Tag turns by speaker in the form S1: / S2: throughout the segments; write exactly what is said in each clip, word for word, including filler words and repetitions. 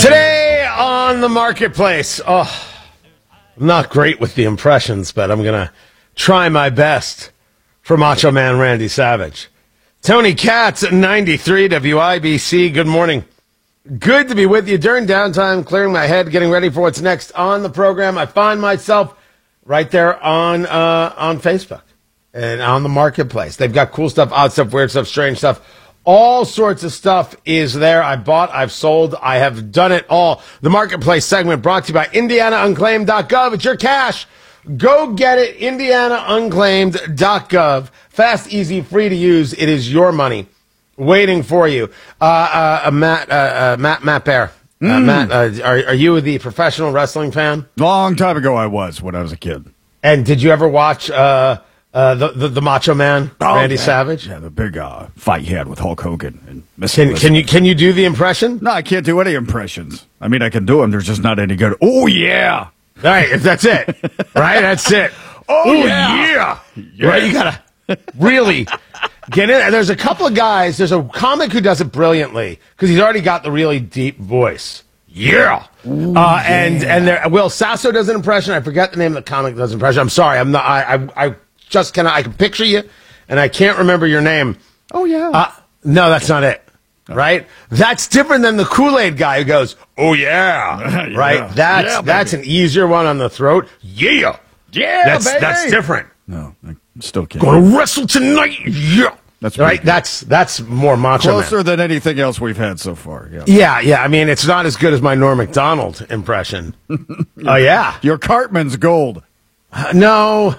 S1: Today on the marketplace, oh, I'm not great with the impressions, but I'm going to try my best for Macho Man Randy Savage. Tony Katz at ninety-three W I B C, good morning. Good to be with you during downtime, clearing my head, getting ready for what's next on the program. I find myself right there on uh, on Facebook and on the marketplace. They've got cool stuff, odd stuff, weird stuff, strange stuff. All sorts of stuff is there. I bought, I've sold, I have done it all. The marketplace segment brought to you by Indiana Unclaimed dot gov. It's your cash. Go get it, Indiana Unclaimed dot gov. Fast, easy, free to use. It is your money waiting for you. Uh, uh, uh, Matt, uh, uh, Matt, Matt Bear. Uh,
S2: Mm.
S1: Matt, uh, are, are you the professional wrestling fan?
S2: Long time ago I was, when I was a kid.
S1: And did you ever watch uh, uh, the, the the Macho Man,
S2: Oh,
S1: Randy
S2: yeah.
S1: Savage?
S2: Yeah, the big uh, fight he had with Hulk Hogan. and Missy
S1: Can, can you can you do the impression?
S2: No, I can't do any impressions. I mean, I can do them. They're just not any good. Oh, yeah.
S1: All right, that's it. Right, that's it.
S2: Oh,
S1: Ooh,
S2: yeah.
S1: yeah. Right, you gotta really get in. And there's a couple of guys. There's a comic who does it brilliantly because he's already got the really deep voice. Yeah.
S2: Ooh,
S1: uh, and
S2: yeah.
S1: and there, Will Sasso does an impression. I forget the name of the comic that does an impression. I'm sorry. I'm not. I I, I just cannot. I can picture you, and I can't remember your name.
S2: Oh, yeah.
S1: Uh, no, that's not it. Right? That's different than the Kool-Aid guy who goes, "Oh yeah."
S2: Yeah.
S1: Right? That's
S2: Yeah,
S1: that's an easier one on the throat. Yeah.
S2: Yeah,
S1: That's
S2: baby.
S1: that's different.
S2: No, I still can't.
S1: Gonna wrestle tonight. Yeah.
S2: That's
S1: right.
S2: pretty good.
S1: That's that's more Macho
S2: Closer
S1: Man.
S2: than anything else we've had so far. Yeah.
S1: Yeah, yeah. I mean, it's not as good as my Norm Macdonald impression. Oh yeah.
S2: Your Cartman's gold.
S1: Uh, no,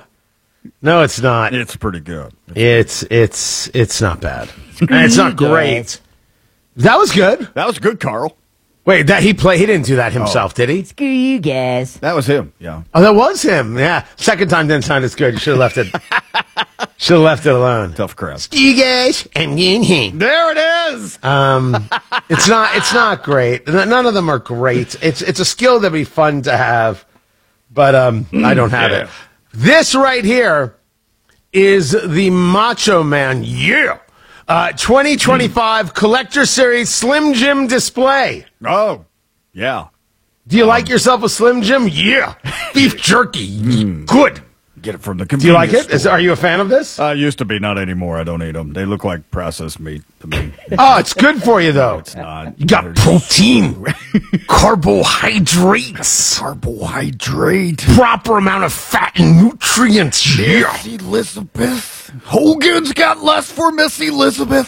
S1: no, it's not.
S2: It's pretty good.
S1: It's it's it's not bad. And it's not great. That was good.
S2: That was good, Carl.
S1: Wait, that he play? He didn't do that himself, did he?
S3: Screw you guys.
S2: That was him. Yeah.
S1: Oh, that was him. Yeah. Second time didn't sound as good. You should have left it. Should have left it alone.
S2: Tough crowd.
S1: You guys and him.
S2: There it is.
S1: Um, it's not. It's not great. N- None of them are great. It's it's a skill that'd be fun to have, but um, I don't have
S2: yeah.
S1: it. This right here is the Macho Man. Yeah. Uh, twenty twenty-five Collector Series Slim Jim display.
S2: Oh, yeah.
S1: Do you like yourself a Slim Jim? Yeah. Beef jerky. Good.
S2: Get it from the
S1: Do you
S2: convenience
S1: like it? Is,
S2: store.
S1: are you a fan of this?
S2: I used to be, not anymore. I don't eat them. They look like processed meat to me.
S1: Oh, it's good for you, though.
S2: It's not.
S1: You got protein, carbohydrates,
S2: Carbohydrate.
S1: proper amount of fat and nutrients. Yeah.
S2: Miss Elizabeth. Hogan's got less for Miss Elizabeth.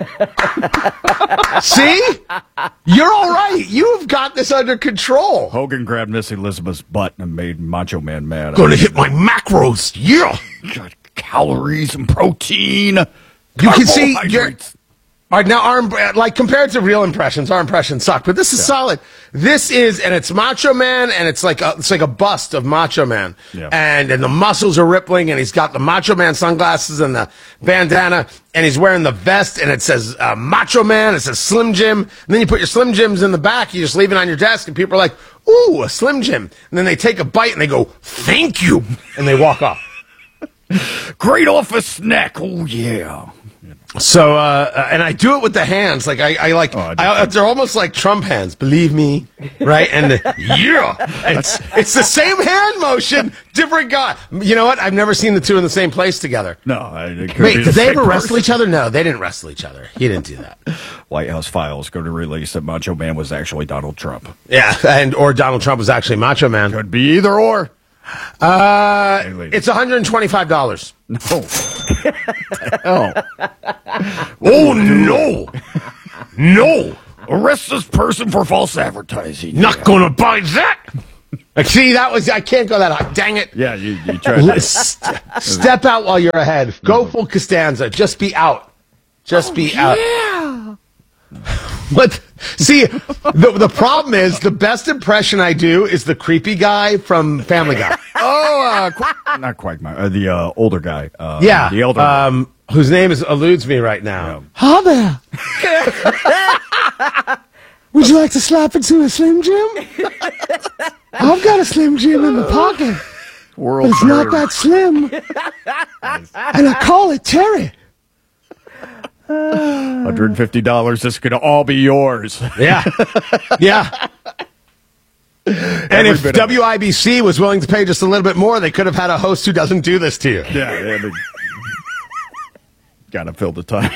S1: See? You're all right. You've got this under control.
S2: Hogan grabbed Miss Elizabeth's butt and made Macho Man mad.
S1: Gonna hit my macros. Yeah.
S2: Got calories and protein.
S1: You can see you're,
S2: Carbohydrates.
S1: all right, now, our, like, compared to real impressions, our impressions suck, but this is solid. This is, and it's Macho Man, and it's like a, it's like a bust of Macho Man.
S2: Yeah.
S1: And, and the muscles are rippling, and he's got the Macho Man sunglasses and the bandana, and he's wearing the vest, and it says uh, Macho Man, it says Slim Jim, and then you put your Slim Jims in the back, you just leave it on your desk, and people are like, ooh, a Slim Jim. And then they take a bite, and they go, thank you, and they walk off.
S2: Great office snack. Oh, yeah.
S1: So, uh, and I do it with the hands. Like, I, I like,
S2: Oh, I do
S1: I,
S2: too.
S1: they're almost like Trump hands, believe me. Right? And, the, yeah. It's, it's the same hand motion, different guy. You know what? I've never seen the two in the same place together.
S2: No, I, it could
S1: Wait,
S2: be
S1: did
S2: the
S1: they
S2: same
S1: ever wrestle
S2: person.
S1: each other? No, they didn't wrestle each other. He didn't do that.
S2: White House files go to release that Macho Man was actually Donald Trump.
S1: Yeah. And, or Donald Trump was actually Macho Man.
S2: Could be either or.
S1: Uh,
S2: Hey, ladies.
S1: it's one hundred twenty-five dollars.
S2: No. Oh.
S1: Oh, no. No.
S2: Arrest this person for false advertising.
S1: Not gonna buy that. Like, see, that was, I can't go that high. Dang it.
S2: Yeah, you, you tried
S1: Let-
S2: to.
S1: st- Step out while you're ahead. Go full Costanza. Just be out. Just be out.
S3: Yeah.
S1: But see, the the problem is the best impression I do is the creepy guy from Family Guy.
S2: Oh, uh, Qu- not quite my uh, the uh, older guy. Uh,
S1: Yeah,
S2: the elder.
S1: um, whose name is eludes me right now.
S2: Yeah.
S1: Hi there. Would you like to slap into a Slim Jim? I've got a Slim Jim in the pocket,
S2: World
S1: but it's not that slim, and I call it Terry.
S2: one hundred fifty dollars. This could all be yours.
S1: Yeah. Yeah. And if W I B C was willing to pay just a little bit more, they could have had a host who doesn't do this to you.
S2: Yeah. yeah they, gotta fill the time.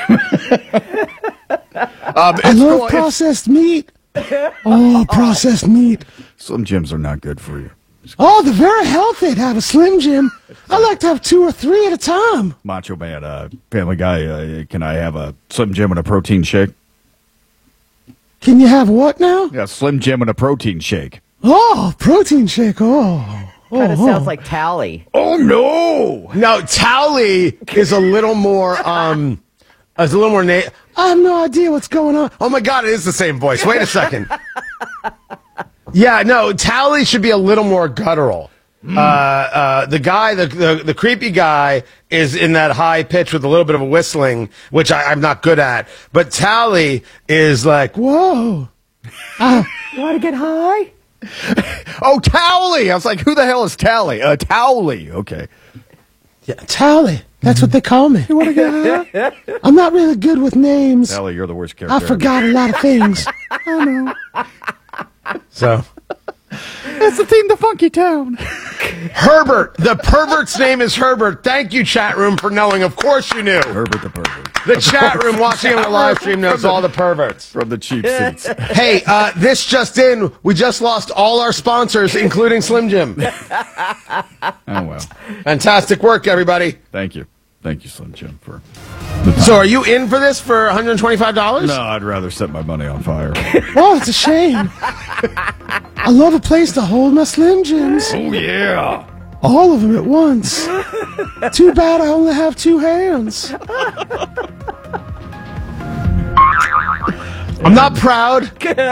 S2: um,
S1: I love cool. processed meat. Oh, processed meat.
S2: Slim Jims are not good for you.
S1: Oh, they're very healthy to have a Slim Jim. I like to have two or three at a time.
S2: Macho Man, uh, Family Guy, uh, can I have a Slim Jim and a protein shake?
S1: Can you have what now?
S2: Yeah, Slim Jim and a protein shake.
S1: Oh, protein shake. Oh.
S3: Kind of
S1: oh,
S3: sounds
S1: oh.
S3: like Tally.
S2: Oh, no.
S1: No, Tally is a little more, um, is a little more, na- I have no idea what's going on. Oh, my God, it is the same voice. Wait a second. Yeah, no, Tally should be a little more guttural. Mm. Uh, uh, the guy, the, the the creepy guy, is in that high pitch with a little bit of a whistling, which I, I'm not good at. But Tally is like, whoa. Uh,
S3: you want to get high?
S2: Oh, Towley! I was like, who the hell is Tally? Uh, Towley. Okay.
S1: Yeah, Tally. That's what they call me. You want to get high? I'm not really good with names.
S2: Tally, you're the worst character.
S1: I forgot a lot of things. I know. So.
S2: It's the theme to Funky Town.
S1: Herbert. The pervert's name is Herbert. Thank you, chat room, for knowing. Of course you knew.
S2: Herbert the pervert.
S1: The chat room watching on the live stream knows
S2: the,
S1: all the perverts.
S2: From the cheap seats.
S1: Hey, uh, this just in. We just lost all our sponsors, including Slim Jim.
S2: Oh, well.
S1: Fantastic work, everybody.
S2: Thank you. Thank you, Slim Jim, for
S1: So are you in for this for one hundred twenty-five dollars?
S2: No, I'd rather set my money on fire.
S1: Oh, it's a shame. I love a place to hold my Slim Jims.
S2: Oh, yeah.
S1: All of them at once. Too bad I only have two hands. I'm not proud.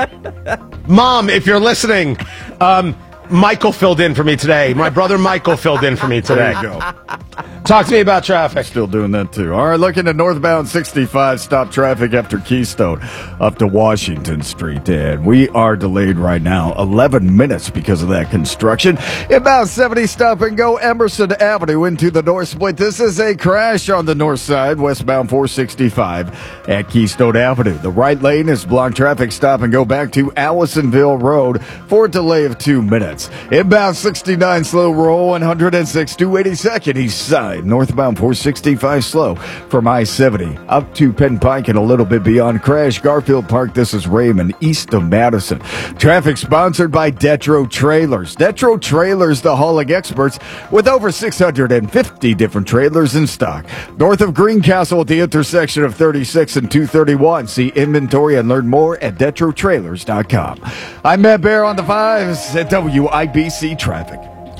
S1: Mom, if you're listening, um, Michael filled in for me today. My brother Michael filled in for me today.
S2: There you go.
S1: Talk to me about traffic.
S2: Still doing that, too. All right, looking at northbound sixty-five, stop traffic after Keystone up to Washington Street. And we are delayed right now, eleven minutes because of that construction. Inbound seventy, stop and go Emerson Avenue into the North Split. This is a crash on the north side, westbound four sixty-five at Keystone Avenue. The right lane is blocked traffic, stop and go back to Allisonville Road for a delay of two minutes. Inbound sixty-nine, slow roll, one oh six, two eighty-second east side. Northbound four sixty-five slow from I seventy up to Penn Pike and a little bit beyond crash. Garfield Park, this is Raymond, east of Madison. Traffic sponsored by Detro Trailers. Detro Trailers, the hauling experts with over six hundred fifty different trailers in stock. North of Greencastle at the intersection of thirty-six and two thirty-one. See inventory and learn more at detro trailers dot com. I'm Matt Bear on the fives at W I B C Traffic.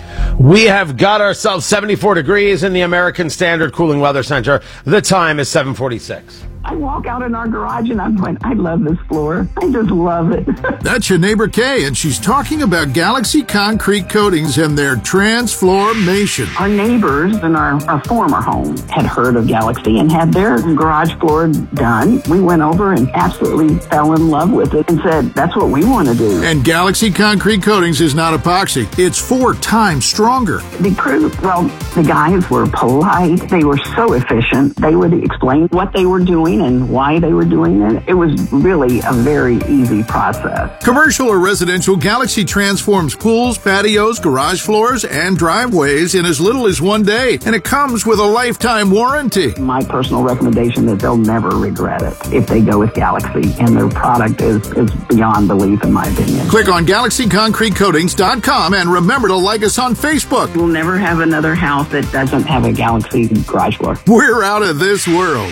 S1: We have got ourselves seventy-four degrees in the American Standard Cooling Weather Center. The time is seven forty-six.
S4: I walk out in our garage and I'm going, I love this floor. I just love it.
S5: That's your neighbor Kay, and she's talking about Galaxy Concrete Coatings and their transformation.
S4: Our neighbors in our, our former home had heard of Galaxy and had their garage floor done. We went over and absolutely fell in love with it and said, that's what we want to do.
S5: And Galaxy Concrete Coatings is not epoxy. It's four times stronger.
S4: The crew, well, the guys were polite. They were so efficient. They would explain what they were doing and why they were doing it. It was really a very easy process.
S5: Commercial or residential, Galaxy transforms pools, patios, garage floors, and driveways in as little as one day, and it comes with a lifetime warranty.
S4: My personal recommendation is they'll never regret it if they go with Galaxy, and their product is, is beyond belief in my opinion.
S5: Click on galaxy concrete coatings dot com and remember to like us on Facebook.
S4: We'll never have another house that doesn't have a Galaxy garage floor.
S5: We're out of this world.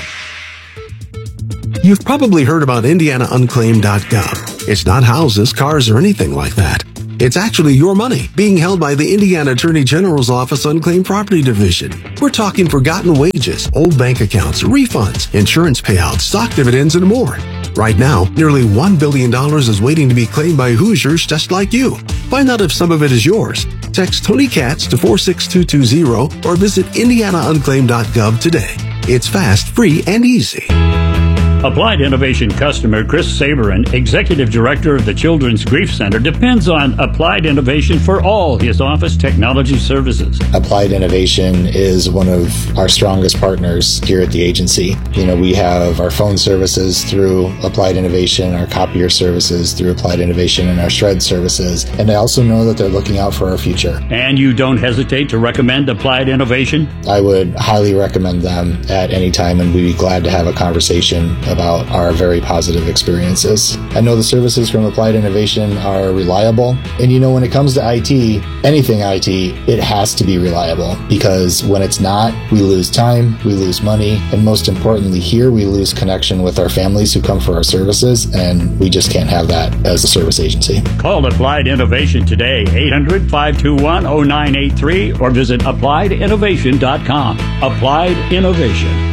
S6: You've probably heard about indiana unclaimed dot gov. It's not houses, cars, or anything like that. It's actually your money being held by the Indiana Attorney General's Office Unclaimed Property Division. We're talking forgotten wages, old bank accounts, refunds, insurance payouts, stock dividends, and more. Right now, nearly one billion dollars is waiting to be claimed by Hoosiers just like you. Find out if some of it is yours. Text Tony Katz to four six two two zero or visit indiana unclaimed dot gov today. It's fast, free, and easy.
S7: Applied Innovation customer Chris Saberin, Executive Director of the Children's Grief Center, depends on Applied Innovation for all his office technology services.
S8: Applied Innovation is one of our strongest partners here at the agency. You know, we have our phone services through Applied Innovation, our copier services through Applied Innovation, and our shred services. And I also know that they're looking out for our future.
S7: And you don't hesitate to recommend Applied Innovation?
S8: I would highly recommend them at any time, and we'd be glad to have a conversation about our very positive experiences. I know the services from Applied Innovation are reliable, and you know, when it comes to I T, anything I T, it has to be reliable, because when it's not, we lose time, we lose money, and most importantly here, we lose connection with our families who come for our services, and we just can't have that as a service agency.
S7: Call Applied Innovation today, eight hundred, five two one, oh nine eight three, or visit applied innovation dot com. Applied Innovation.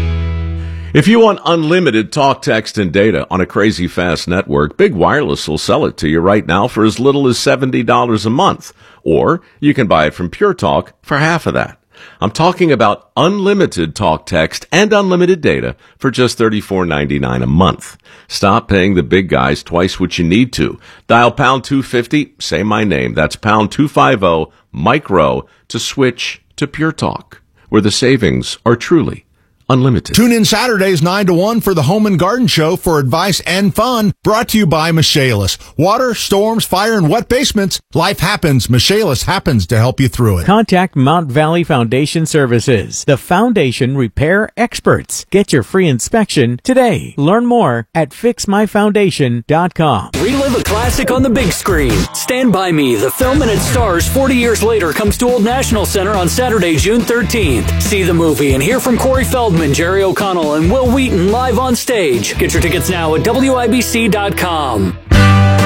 S9: If you want unlimited talk, text, and data on a crazy fast network, Big Wireless will sell it to you right now for as little as seventy dollars a month. Or you can buy it from Pure Talk for half of that. I'm talking about unlimited talk, text, and unlimited data for just thirty-four ninety-nine a month. Stop paying the big guys twice what you need to. Dial pound two fifty, say my name. That's pound two fifty, micro, to switch to Pure Talk, where the savings are truly unlimited.
S5: Tune in Saturdays nine to one for the Home and Garden Show for advice and fun, brought to you by Michaelis. Water, storms, fire, and wet basements. Life happens. Michaelis happens to help you through it.
S10: Contact Mount Valley Foundation Services, the foundation repair experts. Get your free inspection today. Learn more at fix my foundation dot com.
S11: Relive a classic on the big screen. Stand By Me, the film and its stars forty years later, comes to Old National Center on Saturday, June thirteenth. See the movie and hear from Corey Feldman, Jerry O'Connell, and Will Wheaton live on stage. Get your tickets now at W I B C dot com.